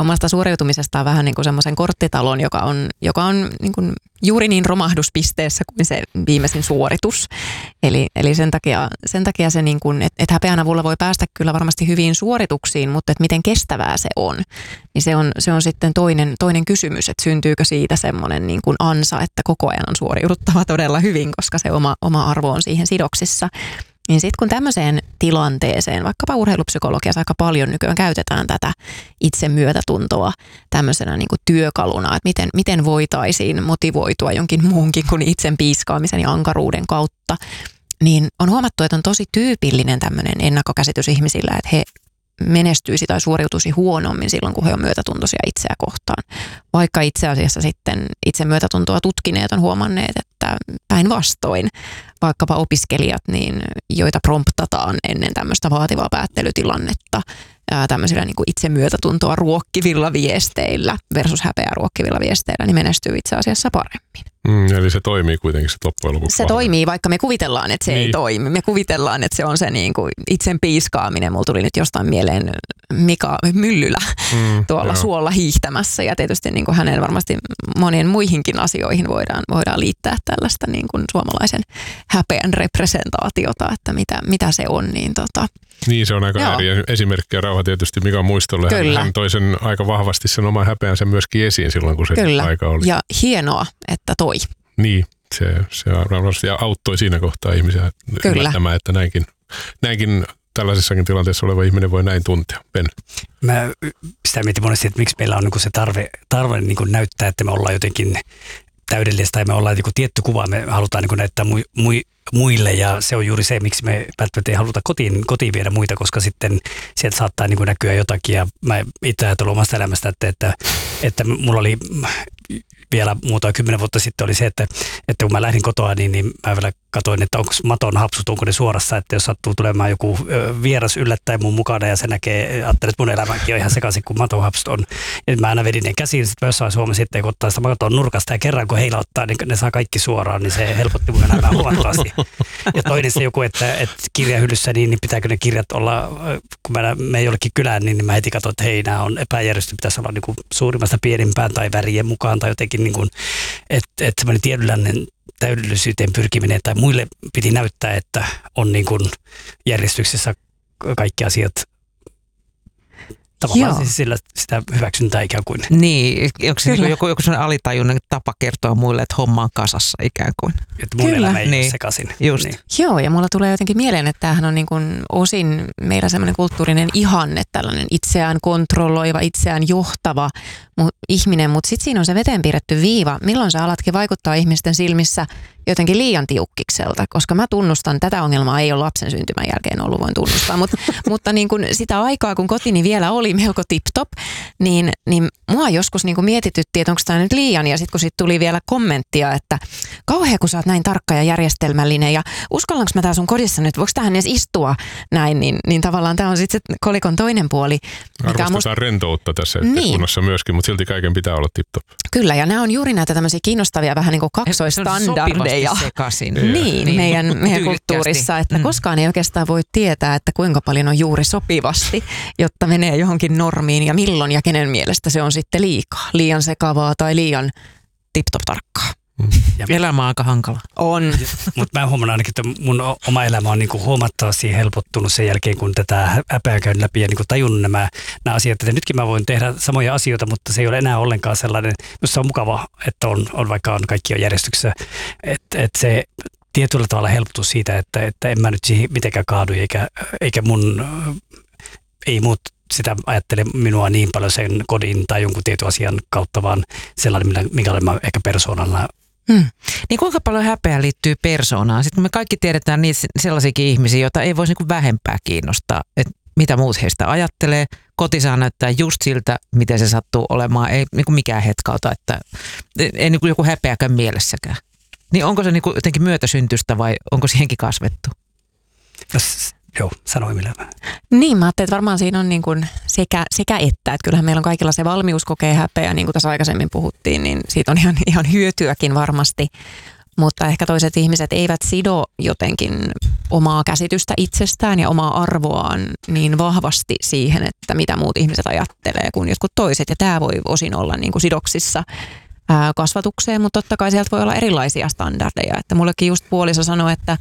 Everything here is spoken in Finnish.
omasta suoriutumisestaan vähän niin kuin semmoisen korttitalon, joka on niin kuin juuri niin romahduspisteessä kuin se viimeisin suoritus. Eli sen takia se, niin kuin, että häpeän avulla voi päästä kyllä varmasti hyviin suorituksiin, mutta että miten kestävää se on, niin se on sitten toinen kysymys, että syntyykö siitä semmoinen niin kuin ansa, että koko ajan on suoriuduttava todella hyvin, koska se oma arvo on siihen sidoksissa. Niin sitten kun tämmöiseen tilanteeseen, vaikkapa urheilupsykologiassa aika paljon nykyään käytetään tätä itsemyötätuntoa tämmöisenä niin kuin työkaluna, että miten voitaisiin motivoitua jonkin muunkin kuin itsen piiskaamisen ja ankaruuden kautta, niin on huomattu, että on tosi tyypillinen tämmöinen ennakkokäsitys ihmisillä, että he menestyisi tai suoriutuisi huonommin silloin, kun he on myötätuntoisia itseä kohtaan. Vaikka itse asiassa sitten itsemyötätuntoa tutkineet on huomanneet, että päinvastoin vaikkapa opiskelijat, niin, joita promptataan ennen tämmöistä vaativaa päättelytilannetta tämmöisillä niin kuin itsemyötätuntoa ruokkivilla viesteillä versus häpeää ruokkivilla viesteillä, niin menestyy itse asiassa paremmin. Eli se toimii kuitenkin se loppujen lopuksi. Se toimii, vaikka me kuvitellaan, että se ei toimi. Me kuvitellaan, että se on se niin kuin itsen piiskaaminen. Mulla tuli nyt jostain mieleen Mika Myllylä tuolla suolla hiihtämässä. Ja tietysti niin kuin hänen varmasti monien muihinkin asioihin voidaan liittää tällaista niin kuin suomalaisen häpeän representaatiota, että mitä se on. Niin, se on aika ääri esimerkki ja rauha tietysti Mikan muistolle. Hän toi sen aika vahvasti sen oman häpeänsä myöskin esiin silloin, kun se aika oli. Ja hienoa, että toi. Niin, se varmasti auttoi siinä kohtaa ihmisiä ymmärtämään, että näinkin tällaisessakin tilanteessa oleva ihminen voi näin tuntea. Ben. Mä sitä mietin monesti, että miksi meillä on niin se tarve niin näyttää, että me ollaan jotenkin täydellistä tai me ollaan niin tietty kuva, me halutaan niin näyttää muille ja se on juuri se, miksi me välttämättä ei haluta kotiin viedä muita, koska sitten sieltä saattaa niin näkyä jotakin ja mä itse ajattelin omasta elämästä, että mulla oli vielä muutama 10 vuotta sitten oli se, että kun mä lähdin kotoa, niin mä vielä katsoin, että onko maton hapsut, onko ne suorassa, että jos sattuu tulemaan joku vieras yllättäen mun mukana ja se näkee, ajattelee, että mun elämäkin on ihan sekaisin, kun maton hapsut on. Ja mä aina vedin ne käsiin, sitten mä jossain huomasin, että kun ottaa sitä maton nurkasta ja kerran kun heilauttaa, niin ne saa kaikki suoraan, niin se helpotti mun elämää huomattavasti. Ja toinen se joku, että kirjahyllyssä, niin pitääkö ne kirjat olla, kun mä menen jollekin kylään, niin mä heti katson, että hei, nämä on epäjärjesty, pitäisi olla niin kuin suurimmasta pienimpään tai värien mukaan tai jotenkin, niin kuin, että semmoinen tietynlainen täydellisyyteen pyrkiminen tai muille piti näyttää, että on niin kuin järjestyksessä kaikki asiat. Tavallaan siis sillä sitä hyväksyntää ikään kuin. Niin, onko se niin joku sellainen alitajunnan tapa kertoa muille, että homma on kasassa ikään kuin. Että mun elämä ei ole sekaisin. Just. Niin. Joo, ja mulla tulee jotenkin mieleen, että tämähän on niin kuin osin meillä semmoinen kulttuurinen ihanne, tällainen itseään kontrolloiva, itseään johtava ihminen, mutta sitten siinä on se veteen piirretty viiva, milloin sä alatkin vaikuttaa ihmisten silmissä jotenkin liian tiukkikselta, koska mä tunnustan, tätä ongelmaa ei ole lapsen syntymän jälkeen ollut, voin tunnustaa, mutta niin kuin sitä aikaa, kun kotini vielä oli melko tip-top, niin mua joskus niin kuin mietitytti, että onko tämä nyt liian, ja sitten kun siitä tuli vielä kommenttia, että kauhea, kun sä oot näin tarkka ja järjestelmällinen, ja uskallanko mä tää sun kodissa nyt, voiko tähän edes istua näin, niin tavallaan tämä on sitten se kolikon toinen puoli. Arvostetaan rentoutta tässä yhteiskunnassa myöskin, mutta silti kaiken pitää olla tip-top. Kyllä, ja nämä on juuri näitä tämmöisiä kiinnostavia vähän niin kuin kaksoistandardeja. Niin, meidän kulttuurissa, että koskaan ei oikeastaan voi tietää, että kuinka paljon on juuri sopivasti, jotta menee johonkin normiin ja milloin ja kenen mielestä se on sitten liikaa. Liian sekavaa tai liian tip-top tarkkaa. Ja elämä on aika hankala. On. Mutta mä huomaan ainakin, että mun oma elämä on niinku huomattavasti helpottunut sen jälkeen, kun tätä häpeää käyn läpi ja niinku tajunnut nämä asiat. Että nytkin mä voin tehdä samoja asioita, mutta se ei ole enää ollenkaan sellainen, jos se on mukava, että on vaikka kaikki on järjestyksessä. Että se tietyllä tavalla helpotus siitä, että en mä nyt siihen mitenkään kaadu, eikä ei muut sitä ajattele minua niin paljon sen kodin tai jonkun tietyn asian kautta, vaan sellainen, minkä olen mä ehkä persoonalla. Niin kuinka paljon häpeä liittyy persoonaan? Sitten kun me kaikki tiedetään niitä sellaisiakin ihmisiä, joita ei voisi niin kuin vähempää kiinnostaa, että mitä muut heistä ajattelee. Koti saa näyttää just siltä, miten se sattuu olemaan. Ei niin kuin mikään hetkauta, että ei niin kuin joku häpeäkään mielessäkään. Niin onko se niin kuin jotenkin myötäsyntystä vai onko siihenkin kasvettu? Joo, sanoi millä. Niin, mä ajattelin, että varmaan siinä on niin kuin sekä että kyllähän meillä on kaikilla se valmius kokea häpeä, niin kuin tässä aikaisemmin puhuttiin, niin siitä on ihan hyötyäkin varmasti. Mutta ehkä toiset ihmiset eivät sido jotenkin omaa käsitystä itsestään ja omaa arvoaan niin vahvasti siihen, että mitä muut ihmiset ajattelee kuin jotkut toiset. Ja tämä voi osin olla niin kuin sidoksissa kasvatukseen, mutta totta kai sieltä voi olla erilaisia standardeja. Että mullekin just puoliso sanoi, että